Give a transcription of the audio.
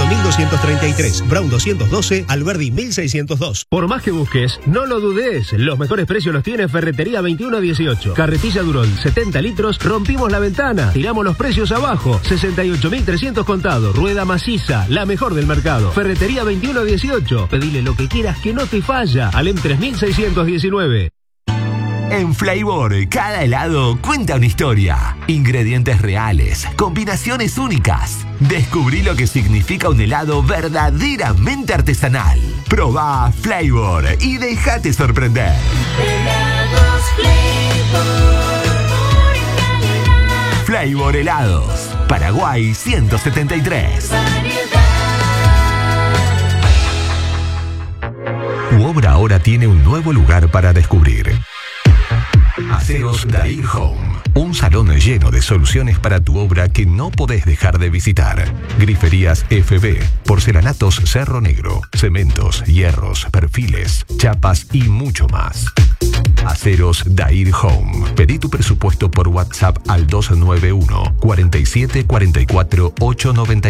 1233, Brown 212, Alberdi 1602. Por más que busques, no lo dudes. Los mejores precios los tiene Ferretería 2118. Carretilla Durón, 70 litros, rompimos la ventana. Tiramos los precios abajo. 68.300 contado. Rueda maciza, la mejor del mercado. Ferretería 2118. Pedile lo que quieras que no te falla. Alem 3619. En Flavor, cada helado cuenta una historia. Ingredientes reales, combinaciones únicas. Descubrí lo que significa un helado verdaderamente artesanal. Probá Flavor y déjate sorprender. Helados Flavor. Flavor Helados. Paraguay 173. Tu obra ahora tiene un nuevo lugar para descubrir. Aceros Dair Home, un salón lleno de soluciones para tu obra que no podés dejar de visitar. Griferías FB, porcelanatos Cerro Negro, cementos, hierros, perfiles, chapas y mucho más. Aceros Dair Home. Pedí tu presupuesto por WhatsApp al 291 47 44 890.